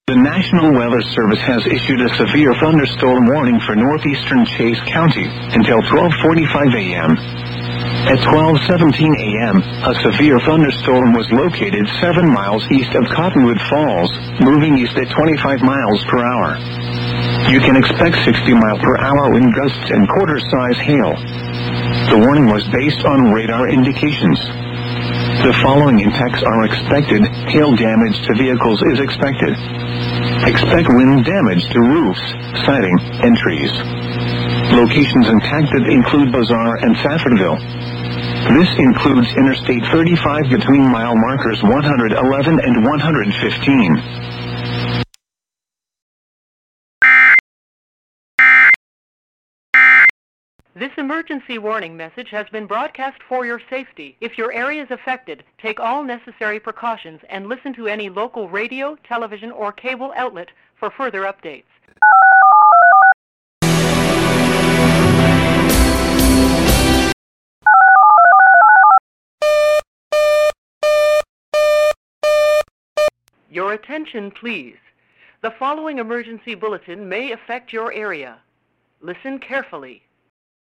The National Weather Service has issued a severe thunderstorm warning for northeastern Chase County until 12:45 a.m. At 12:17 a.m., a severe thunderstorm was located 7 miles east of Cottonwood Falls, moving east at 25 miles per hour. You can expect 60-mile-per-hour wind gusts and quarter-size hail. The warning was based on radar indications. The following impacts are expected. Hail damage to vehicles is expected. Expect wind damage to roofs, siding, and trees. Locations impacted include Bazaar and Saffordville. This includes Interstate 35 between mile markers 111 and 115. This emergency warning message has been broadcast for your safety. If your area is affected, take all necessary precautions and listen to any local radio, television, or cable outlet for further updates. Your attention, please. The following emergency bulletin may affect your area. Listen carefully.